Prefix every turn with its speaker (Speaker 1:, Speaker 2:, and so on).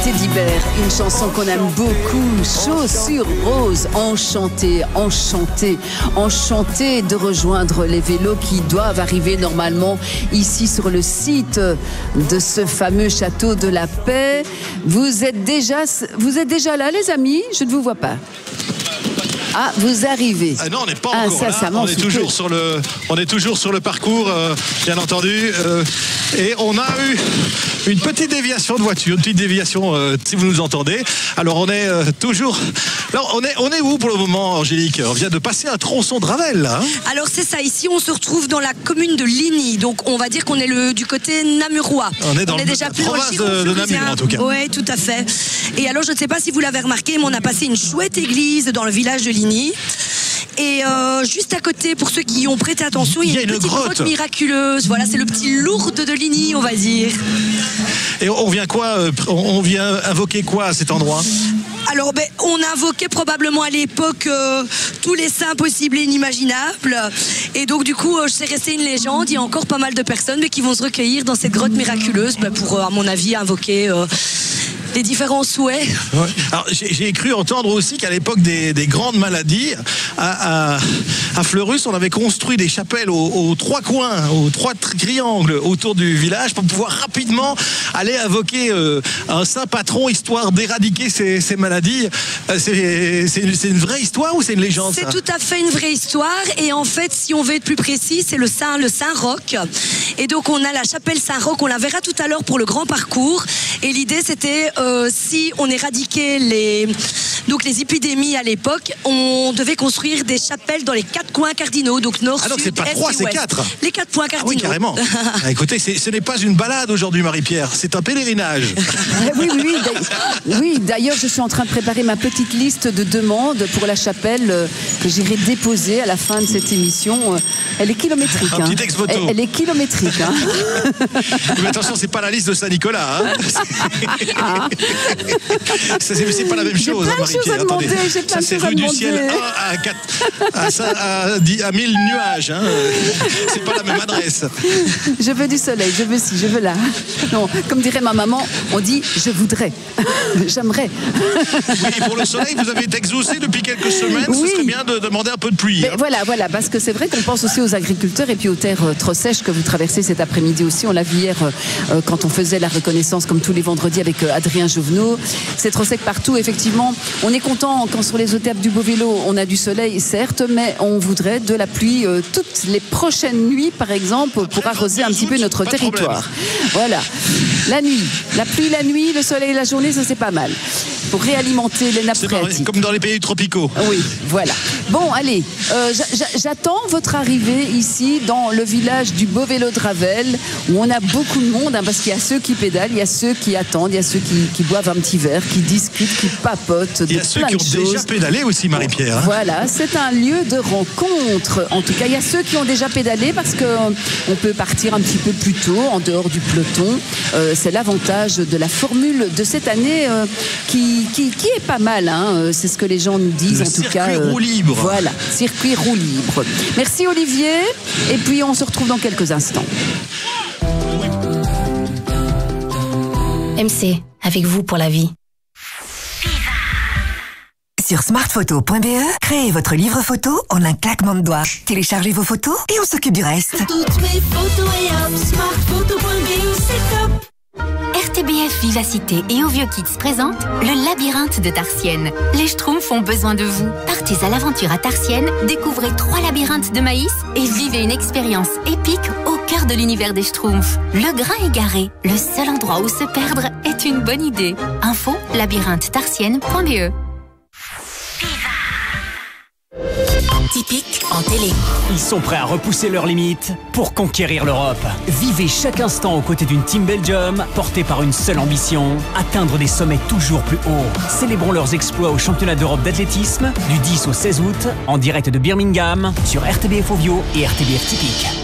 Speaker 1: Teddy Bear, une chanson qu'on aime beaucoup, Chaussures roses, enchanté de rejoindre les vélos qui doivent arriver normalement ici sur le site de ce fameux château de la Paix. Vous êtes déjà là les amis? Je ne vous vois pas. Ah, vous arrivez.
Speaker 2: Non, on n'est pas encore là. On est toujours sur le parcours, bien entendu. Et on a eu une petite déviation de voiture, une petite déviation, si vous nous entendez. Alors, on est toujours... Alors, on est où pour le moment, Angélique? On vient de passer un tronçon de Ravel, là.
Speaker 3: Alors, c'est ça. Ici, on se retrouve dans la commune de Ligny. Donc, on va dire qu'on est du côté namurois.
Speaker 2: On est dans déjà plus province de Namur, en tout cas.
Speaker 3: Oui, tout à fait. Et alors, je ne sais pas si vous l'avez remarqué, mais on a passé une chouette église dans le village de Ligny. Et juste à côté, pour ceux qui ont prêté attention, il y a une petite grotte miraculeuse. Voilà, c'est le petit Lourdes de Ligny, on va dire.
Speaker 2: Et on vient quoi? On vient invoquer quoi à cet endroit?
Speaker 3: Alors, on a invoqué probablement à l'époque tous les saints possibles et inimaginables. Et donc, du coup, c'est resté une légende. Il y a encore pas mal de personnes qui vont se recueillir dans cette grotte miraculeuse pour, à mon avis, invoquer... les différents souhaits.
Speaker 2: Ouais. Alors, j'ai cru entendre aussi qu'à l'époque des grandes maladies, à Fleurus, on avait construit des chapelles aux trois coins, aux trois triangles autour du village pour pouvoir rapidement aller invoquer un saint patron, histoire d'éradiquer ces maladies. C'est une vraie histoire ou c'est une légende?
Speaker 3: C'est tout à fait une vraie histoire. Et en fait, si on veut être plus précis, c'est le Saint-Roch. Et donc, on a la chapelle Saint-Roch, on la verra tout à l'heure pour le grand parcours. Et l'idée, c'était... si on éradiquait les épidémies à l'époque, on devait construire des chapelles dans les 4 coins cardinaux, donc nord,
Speaker 2: donc
Speaker 3: sud,
Speaker 2: c'est pas
Speaker 3: est
Speaker 2: 3,
Speaker 3: et
Speaker 2: c'est
Speaker 3: ouest.
Speaker 2: 4.
Speaker 3: Les 4 points cardinaux.
Speaker 2: Ah oui, carrément. Écoutez, ce n'est pas une balade aujourd'hui, Marie-Pierre, c'est un pèlerinage.
Speaker 1: Oui, d'ailleurs, je suis en train de préparer ma petite liste de demandes pour la chapelle que j'irai déposer à la fin de cette émission. Elle est kilométrique.
Speaker 2: Un petit texte photo.
Speaker 1: Elle est kilométrique.
Speaker 2: Mais attention, c'est pas la liste de Saint-Nicolas. C'est pas la même chose, Marie-Pierre. Attendez, ça c'est rue du ciel 1 à 1000 nuages. C'est pas la même adresse.
Speaker 1: Je veux du soleil, je veux ci, je veux là. Non, comme dirait ma maman, on dit je voudrais, j'aimerais.
Speaker 2: Oui, pour le soleil, vous avez été exaucé depuis quelques semaines. Oui. Ce serait bien de demander un peu de pluie.
Speaker 1: Voilà, parce que c'est vrai qu'on pense aussi aux agriculteurs et puis aux terres trop sèches que vous traversez cet après-midi aussi. On l'a vu hier quand on faisait la reconnaissance comme tous les vendredis avec Adrien Jouvenot. C'est trop sec partout, effectivement. On est content quand sur les étapes du Beau-Vélo, on a du soleil, certes, mais on voudrait de la pluie toutes les prochaines nuits, par exemple, pour arroser un petit peu notre territoire. Voilà. La nuit, la pluie la nuit, le soleil la journée, ça c'est pas mal. Pour réalimenter les nappes phréatiques.
Speaker 2: Comme dans les pays tropicaux.
Speaker 1: Oui, voilà. Bon, allez, j'attends votre arrivée ici dans le village du Beau-Vélo de Ravel, où on a beaucoup de monde, parce qu'il y a ceux qui pédalent, il y a ceux qui attendent, il y a ceux qui boivent un petit verre, qui discutent, qui papotent.
Speaker 2: Il y a ceux qui ont déjà pédalé aussi, Marie-Pierre.
Speaker 1: Voilà, c'est un lieu de rencontre. En tout cas, il y a ceux qui ont déjà pédalé parce qu'on peut partir un petit peu plus tôt, en dehors du peloton. C'est l'avantage de la formule de cette année qui est pas mal. C'est ce que les gens nous disent, en tout cas.
Speaker 2: Circuit roue libre.
Speaker 1: Voilà, circuit roue libre. Merci Olivier. Et puis on se retrouve dans quelques instants.
Speaker 4: MC, avec vous pour la vie.
Speaker 5: Sur smartphoto.be, créez votre livre photo en un claquement de doigts. Téléchargez vos photos et on s'occupe du reste.
Speaker 6: Toutes mes photos et hop, smartphoto.be, c'est top.
Speaker 4: RTBF Vivacité et Ovio Kids présente le labyrinthe de Tarsienne. Les Schtroumpfs ont besoin de vous. Partez à l'aventure à Tarsienne, découvrez 3 labyrinthes de maïs et vivez une expérience épique au cœur de l'univers des Schtroumpfs. Le Grain égaré, le seul endroit où se perdre est une bonne idée. Info labyrinthe-tarsienne.be.
Speaker 7: Typique en télé. Ils sont prêts à repousser leurs limites pour conquérir l'Europe. Vivez chaque instant aux côtés d'une Team Belgium portée par une seule ambition, atteindre des sommets toujours plus hauts. Célébrons leurs exploits au championnat d'Europe d'athlétisme du 10 au 16 août en direct de Birmingham sur RTBF Ovio et RTBF Typique.